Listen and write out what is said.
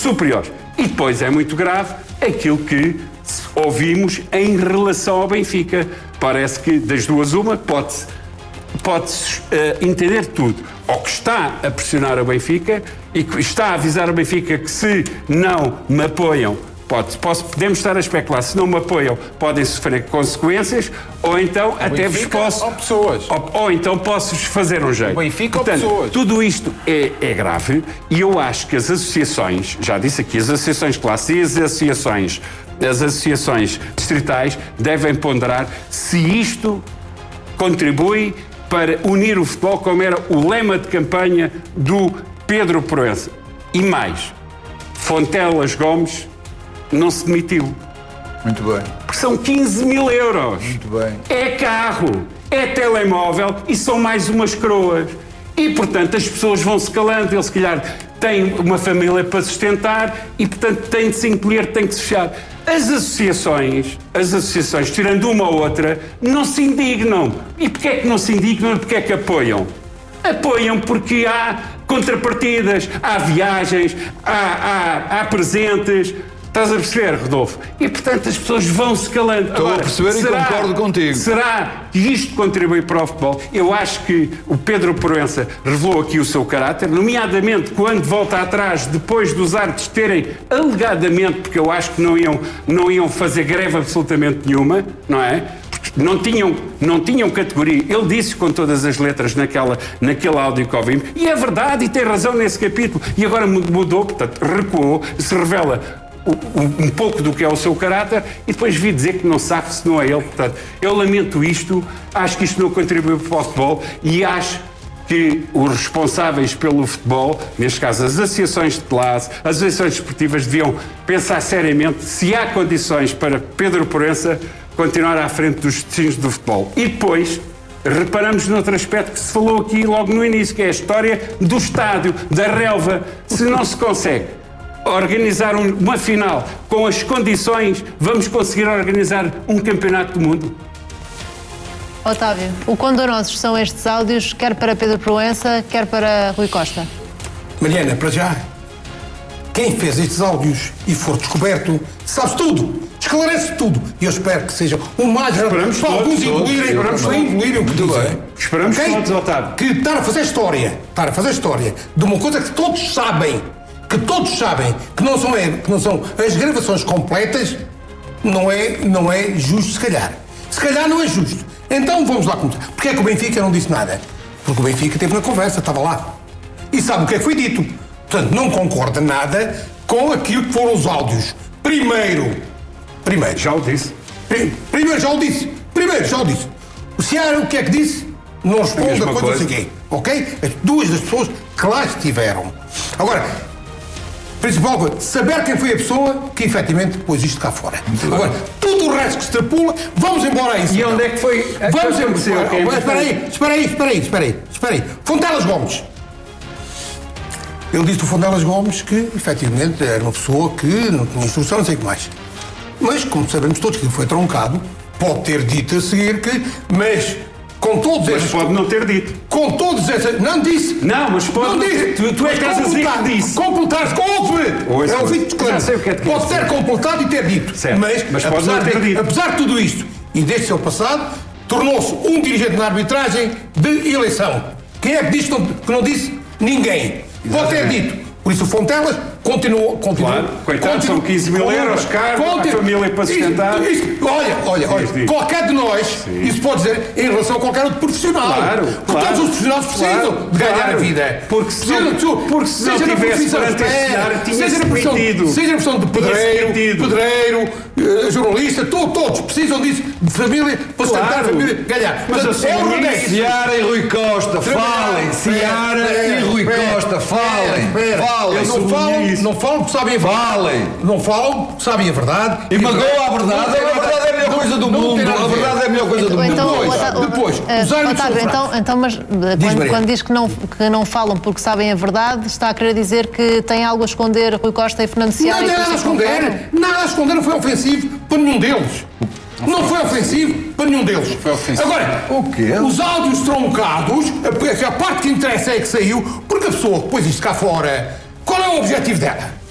superiores. E depois é muito grave aquilo que ouvimos em relação ao Benfica. Parece que das duas uma pode-se entender tudo. Ou que está a pressionar o Benfica e que está a avisar o Benfica que se não me apoiam, podemos estar a especular, se não me apoiam podem sofrer consequências, ou então até vos posso... Ou pessoas. Ou então posso-vos fazer um jeito. O Benfica. Portanto, ou pessoas. Tudo isto é grave e eu acho que as associações, já disse aqui, as associações de classe e as associações distritais devem ponderar se isto contribui para unir o futebol, como era o lema de campanha do Pedro Proença. E mais, Fontelas Gomes não se demitiu. Muito bem. Porque são 15 mil euros. Muito bem. É carro, é telemóvel e são mais umas coroas. E, portanto, as pessoas vão se calando. Ele, se calhar, tem uma família para sustentar e, portanto, tem de se encolher, tem de se fechar. As associações, tirando uma ou outra, não se indignam. E porquê é que não se indignam e porquê é que apoiam? Apoiam porque há contrapartidas, há viagens, há presentes. Estás a perceber, Rodolfo? E, portanto, as pessoas vão-se calando. Estou a perceber e concordo contigo. Será que isto contribui para o futebol? Eu acho que o Pedro Proença revelou aqui o seu caráter, nomeadamente quando volta atrás, depois dos árbitros terem alegadamente, porque eu acho que não iam fazer greve absolutamente nenhuma, não é? Não tinham categoria. Ele disse com todas as letras naquele áudio que ouvimos. E é verdade, e tem razão nesse capítulo. E agora mudou, portanto, recuou, se revela um pouco do que é o seu caráter e depois vi dizer que não sabe se não é ele. Portanto, eu lamento isto, acho que isto não contribui para o futebol e acho que os responsáveis pelo futebol, neste caso as associações de classe, as associações desportivas, deviam pensar seriamente se há condições para Pedro Proença continuar à frente dos destinos do futebol. E depois reparamos noutro aspecto que se falou aqui logo no início, que é a história do estádio, da relva. Se não se consegue organizar uma final com as condições, vamos conseguir organizar um campeonato do mundo? Otávio, o quão danosos são estes áudios, quer para Pedro Proença, quer para Rui Costa? Mariana, para já, quem fez estes áudios e for descoberto, sabe tudo, esclarece tudo. E eu espero que seja o mais rápido para alguns evoluírem o que dizem. Esperamos todos, Otávio. Que estar a fazer história de uma coisa que todos sabem, que não são as gravações completas, não é justo, se calhar. Se calhar não é justo. Então vamos lá começar. Porquê é que o Benfica não disse nada? Porque o Benfica esteve na conversa, estava lá. E sabe o que é que foi dito. Portanto, não concorda nada com aquilo que foram os áudios. Primeiro. Já o disse. Primeiro já o disse. O Ceará, o que é que disse? Não responde a coisa assim. Ok? As duas das pessoas que lá estiveram. Agora, principal coisa, saber quem foi a pessoa que efetivamente pôs isto cá fora. Agora, tudo o resto que se extrapula, vamos embora a isso. E onde é que foi? Vamos embora. Espera aí. Fontelas Gomes. Ele disse do Fontelas Gomes que efetivamente era uma pessoa que não tinha instrução, não sei o que mais. Mas, como sabemos todos que foi troncado, pode ter dito a seguir que, mas com todos esses... Mas pode não ter dito. Com todos esses... Não disse. Não, mas pode não disse. Tu é que estás a dizer que disse. Completar, pode ter completado e ter dito. Certo. Mas pode não ter dito. Apesar de tudo isto, e deste seu passado, tornou-se um dirigente na arbitragem de eleição. Quem é que diz que não disse? Ninguém. Pode ter dito. Por isso o Fontelas continua. Claro, coitado, são 15 mil euros, caro, a família para sustentar. Olha, qualquer de nós, isso pode dizer em relação a qualquer outro profissional. Claro. Todos os profissionais precisam de ganhar a vida. Porque se não tivesse perante este cenário, tinha-se demitido. Seja a profissão de pedreiro, jornalista, todos precisam disso, de família, para sustentar a família, ganhar. Mas Ceará e Rui Costa, falem. Ceará e Rui Costa, falem. Eles não falam porque sabem a verdade. Não falam porque sabem a verdade. E magoa a verdade. A verdade é a melhor coisa do mundo. A verdade é a melhor coisa do mundo. Depois, Otávio, mas quando diz que não falam porque sabem a verdade, está a querer dizer que tem algo a esconder Rui Costa e Fernando Ceará? Não tem nada a esconder. Nada a esconder, não foi ofensivo para nenhum deles. Não foi ofensivo para nenhum deles. Agora, os áudios troncados, a parte que interessa é que saiu, porque a pessoa que pôs isto cá fora, qual é o objetivo dela?